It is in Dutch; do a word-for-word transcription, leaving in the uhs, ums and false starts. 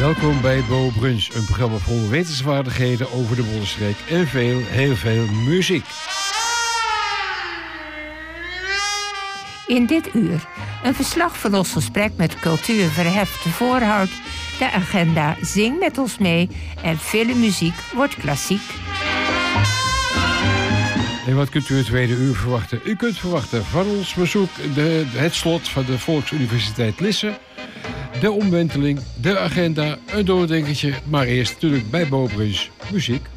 Welkom bij Bo Brunch, een programma vol wetenswaardigheden over de Bollenstreek en veel, heel veel muziek. In dit uur een verslag van ons gesprek met Cultuur Verheft de Voorhout, de agenda Zing met ons mee en filmmuziek wordt klassiek. En wat kunt u het tweede uur verwachten? U kunt verwachten van ons bezoek de, het slot van de Volksuniversiteit Lisse, de omwenteling, de agenda, een doordenkertje, maar eerst natuurlijk bij Bo Brunch muziek.